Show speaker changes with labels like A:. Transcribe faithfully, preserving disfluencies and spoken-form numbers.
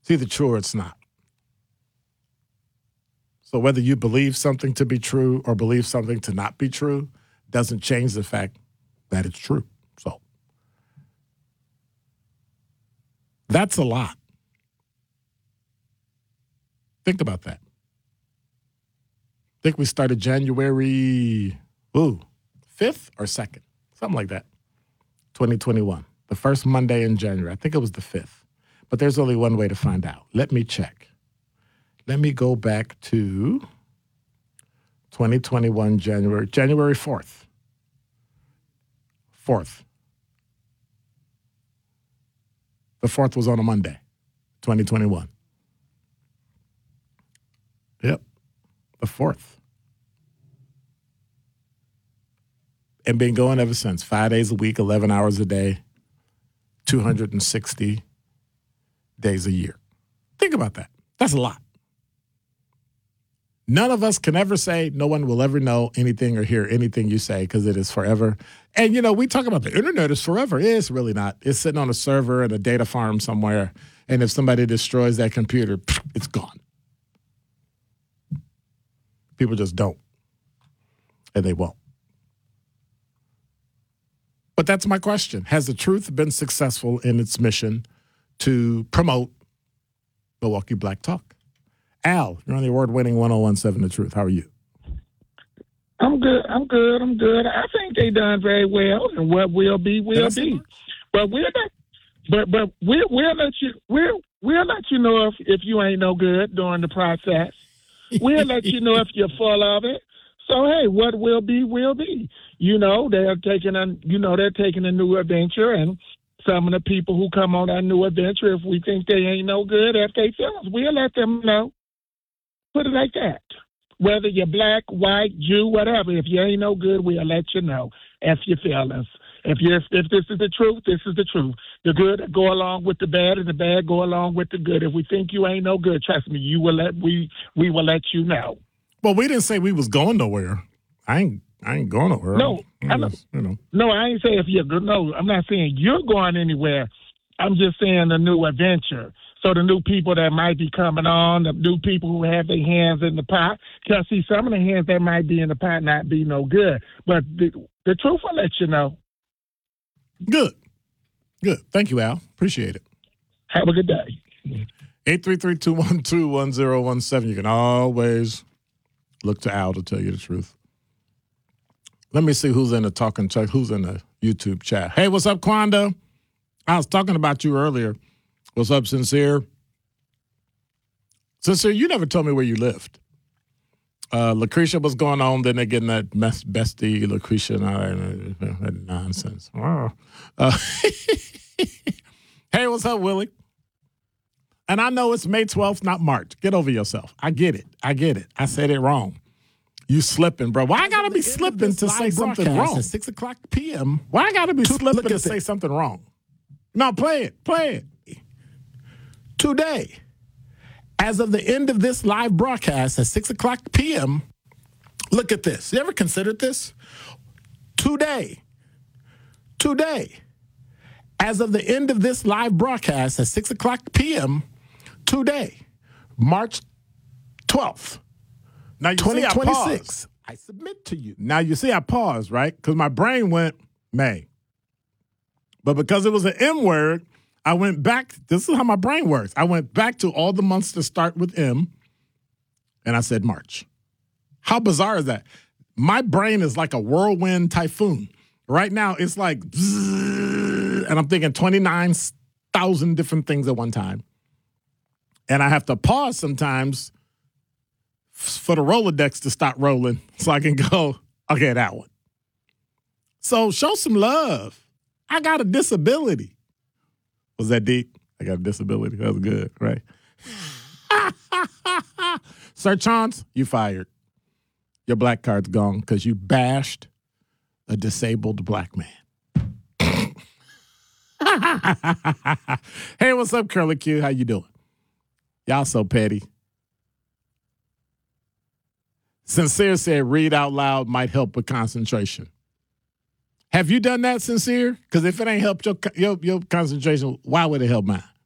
A: It's either true or it's not. So whether you believe something to be true or believe something to not be true doesn't change the fact that it's true. So that's a lot. Think about that. I think we started January, ooh, fifth or second, something like that, twenty twenty-one. The first Monday in January. I think it was the fifth. But there's only one way to find out. Let me check. Let me go back to twenty twenty-one, January, January fourth. fourth. The fourth was on a Monday, twenty twenty-one. Yep, the fourth. And been going ever since. Five days a week, eleven hours a day, two hundred sixty days a year. Think about that. That's a lot. None of us can ever say, no one will ever know anything or hear anything you say because it is forever. And, you know, we talk about the internet is forever. It's really not. It's sitting on a server in a data farm somewhere. And if somebody destroys that computer, it's gone. People just don't. And they won't. But that's my question. Has the truth been successful in its mission to promote Milwaukee Black Talk? Al, you're on the award-winning one oh one point seven The Truth. How are you?
B: I'm good. I'm good. I'm good. I think they done very well, and what will be will be. But we're not. But but we'll we'll let you we'll we'll let you know if, if you ain't no good during the process. We'll let you know if you're full of it. So hey, what will be will be. You know they're taking a you know they're taking a new adventure, and some of the people who come on that new adventure, if we think they ain't no good, if they feel us, we'll let them know. Put it like that. Whether you're black, white, Jew, whatever, if you ain't no good, we'll let you know. If you feel us. If you if this is the truth, this is the truth. The good go along with the bad, and the bad go along with the good. If we think you ain't no good, trust me, you will let we we will let you know.
A: Well, we didn't say we was going nowhere. I ain't I ain't going nowhere.
B: No,
A: I just, you know.
B: No, I ain't saying if you're good. No, I'm not saying you're going anywhere. I'm just saying a new adventure. So the new people that might be coming on, the new people who have their hands in the pot, because see, some of the hands that might be in the pot not be no good. But the, the truth will let you know.
A: Good. Good. Thank you, Al. Appreciate it.
B: Have a good day.
A: eight three three, two one two, one zero one seven. You can always look to Al to tell you the truth. Let me see who's in the talking chat, who's in the YouTube chat. Hey, what's up, Quanda? I was talking about you earlier. What's up, Sincere? Sincere, you never told me where you lived. Uh, Lucretia, what's going on? Then they're getting that mess, bestie, Lucretia, and all that, that nonsense. Oh. Uh, hey, what's up, Willie? And I know it's May twelfth, not March. Get over yourself. I get it. I get it. I said it wrong. You slipping, bro. Why I gotta be slipping to say something wrong? At six o'clock p.m. Why I gotta be slipping to say something wrong? No, play it. Play it. Today, as of the end of this live broadcast at six o'clock p.m., look at this. You ever considered this? Today, today, as of the end of this live broadcast at six o'clock p.m., today, March twelfth, now you twenty twenty-six, I, I submit to you. Now you see I paused, right? Because my brain went, May. But because it was an M word, I went back. This is how my brain works. I went back to all the months that start with M, and I said March. How bizarre is that? My brain is like a whirlwind typhoon. Right now, it's like, and I'm thinking twenty-nine thousand different things at one time. And I have to pause sometimes for the Rolodex to stop rolling so I can go, okay, that one. So show some love. I got a disability. Was that deep? I got a disability. That was good, right? Sir Chance, you fired. Your black card's gone because you bashed a disabled black man. Hey, what's up, Curly Q? How you doing? Y'all so petty. Sincere said read out loud might help with concentration. Have you done that, Sincere? Because if it ain't helped your, your your concentration, why would it help mine?